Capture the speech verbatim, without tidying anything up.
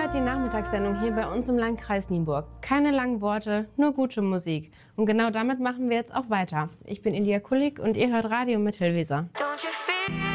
hört die Nachmittagssendung hier bei uns im Landkreis Nienburg. Keine langen Worte, nur gute Musik. Und genau damit machen wir jetzt auch weiter. Ich bin India Kulik und ihr hört Radio Mittelweser. Don't you feel